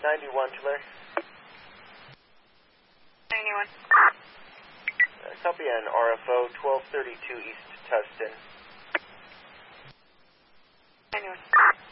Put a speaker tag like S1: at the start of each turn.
S1: 91, Tulare.
S2: 91.
S1: Copy on RFO 1232 East Tustin.
S2: 91.